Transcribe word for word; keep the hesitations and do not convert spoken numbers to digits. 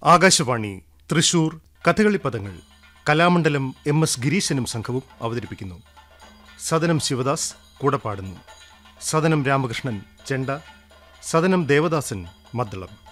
Akashvani Thrissur കഥകളിപ്പദങ്ങൾ Kalamandalam M S ഗിരീശനും സംഘവും അവതരിപ്പിക്കുന്നു. സദനം ശിവദാസ് കൂടെ പാടുന്നു. സദനം രാമകൃഷ്ണൻ ചെണ്ട, സദനം ദേവദാസൻ മദ്ദളം.